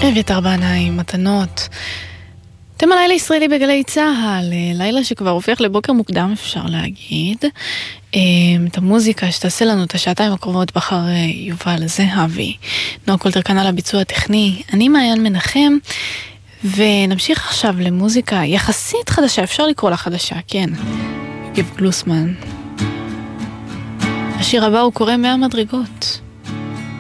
אביתר בנאי, מתנות. אתם הלילה ישראלי בגלי צהל, לילה שכבר הופך לבוקר מוקדם אפשר להגיד. את המוזיקה שתעשה לנו את השעתיים הקרובות בחר יובל זהבי. נועה קולטר כאן על הביצוע הטכני, אני מעיין מנחם, ונמשיך עכשיו למוזיקה יחסית חדשה, אפשר לקרוא לה חדשה, כן. יוגב גלוסמן. השיר הבא הוא קורא 100 מדרגות.